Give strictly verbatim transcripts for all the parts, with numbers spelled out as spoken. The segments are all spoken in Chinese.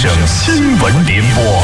省新闻联播。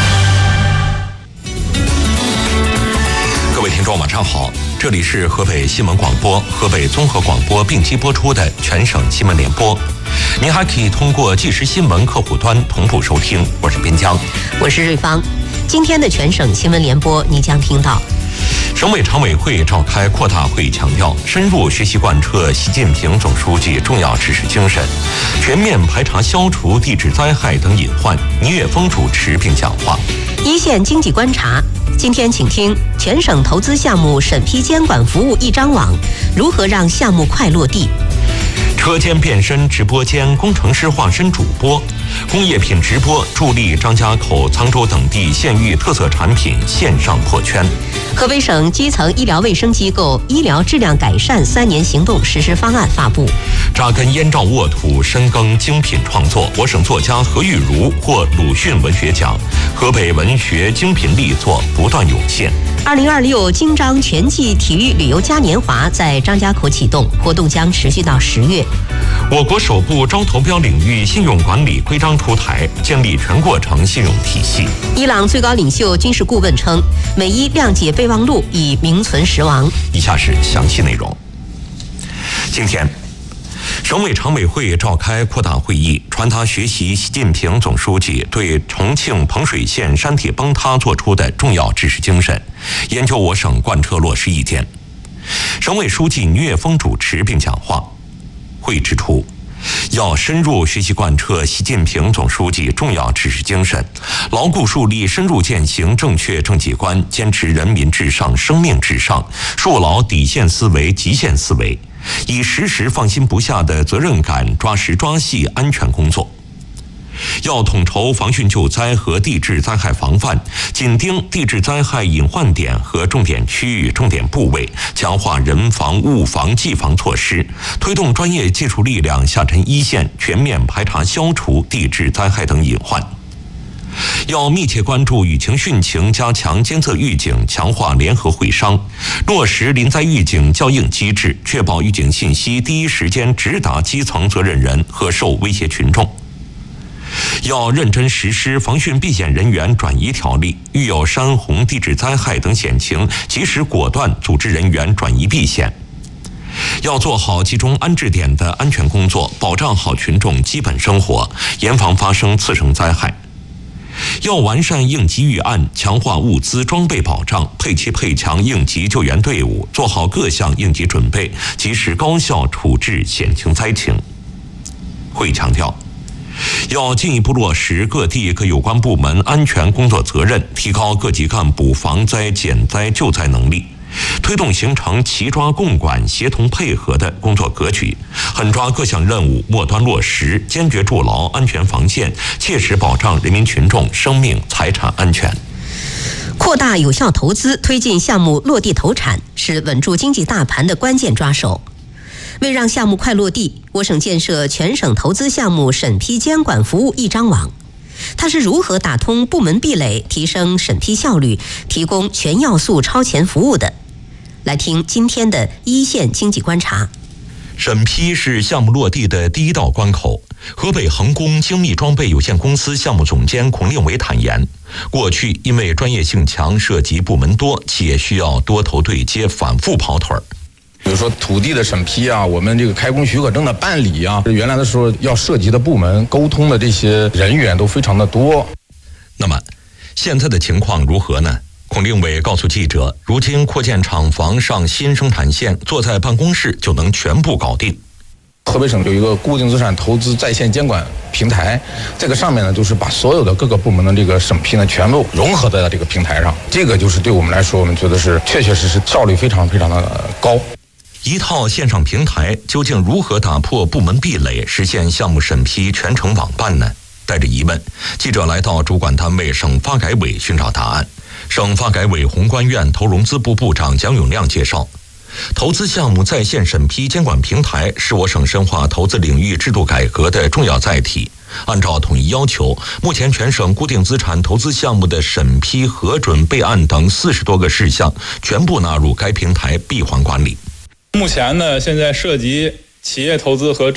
各位听众晚上好，这里是河北新闻广播、河北综合广播并机播出的全省新闻联播。您还可以通过即时新闻客户端同步收听。我是边疆， 我是瑞芳。今天的全省新闻联播，你将听到： 省委常委会召开扩大会议，强调深入学习贯彻习近平总书记重要指示精神，全面排查消除地质灾害等隐患。倪岳峰主持并讲话。 一线经济观察，今天请听全省投资项目审批监管服务一张网，如何让项目快落地。 车间变身直播间，工程师化身主播，工业品直播助力张家口、沧州等地县域特色产品线上破圈。 河北省基层医疗卫生机构医疗质量改善三年行动实施方案发布。 扎根燕赵沃土，深耕精品创作，我省作家何玉茹获鲁迅文学奖。河北文学精品力作不断涌现。 二零二六京张全季体育旅游嘉年华在张家口启动，活动将持续到十月。 我国首部招投标领域信用管理规章出台，建立全过程信用体系。 伊朗最高领袖军事顾问称，美伊谅解备忘录已名存实亡。 以下是详细内容。今天，省委常委会召开扩大会议，传达学习习近平总书记对重庆彭水县山体崩塌作出的重要指示精神，研究我省贯彻落实意见。省委书记倪岳峰主持并讲话。会议指出，要深入学习贯彻习近平总书记重要指示精神，牢固树立深入践行正确政绩观，坚持人民至上、生命至上，树牢底线思维、极限思维，以时时放心不下的责任感抓实抓细安全工作。要统筹防汛救灾和地质灾害防范，紧盯地质灾害隐患点和重点区域、重点部位，强化人防、物防、技防措施，推动专业技术力量下沉一线，全面排查消除地质灾害等隐患。要密切关注雨情汛情，加强监测预警，强化联合会商，落实临灾预警校应机制，确保预警信息第一时间直达基层责任人和受威胁群众。要认真实施防汛避险人员转移条例，遇有山洪、地质灾害等险情，及时果断组织人员转移避险。要做好集中安置点的安全工作，保障好群众基本生活，严防发生次生灾害。要完善应急预案，强化物资装备保障，配齐配强应急救援队伍，做好各项应急准备，及时高效处置险情灾情。会议强调，要进一步落实各地各有关部门安全工作责任，提高各级干部防灾减灾救灾能力，推动形成齐抓共管、协同配合的工作格局，狠抓各项任务末端落实，坚决筑牢安全防线，切实保障人民群众生命财产安全。 扩大有效投资，推进项目落地投产，是稳住经济大盘的关键抓手。为让项目快落地，我省建设全省投资项目审批监管服务一张网。它是如何打通部门壁垒，提升审批效率，提供全要素超前服务的？来听今天的一线经济观察。 审批是项目落地的第一道关口。河北恒工精密装备有限公司项目总监孔令伟坦言，过去因为专业性强，涉及部门多，企业需要多头对接，反复跑腿儿。 比如说土地的审批啊，我们这个开工许可证的办理啊，原来的时候要涉及的部门沟通的这些人员都非常的多。 那么现在的情况如何呢？孔令伟告诉记者，如今扩建厂房、上新生产线，坐在办公室就能全部搞定。 河北省有一个固定资产投资在线监管平台，这个上面呢，就是把所有的各个部门的这个审批呢，全部融合在这个平台上。这个就是对我们来说，我们觉得是确确实实效率非常非常的高。 一套线上平台究竟如何打破部门壁垒，实现项目审批全程网办呢？带着疑问，记者来到主管单位省发改委寻找答案。省发改委宏观院投融资部部长蒋永亮介绍，投资项目在线审批监管平台是我省深化投资领域制度改革的重要载体。按照统一要求，目前全省固定资产投资项目的审批、核准、备案等四十多个事项，全部纳入该平台闭环管理。 目前呢，现在涉及企业投资和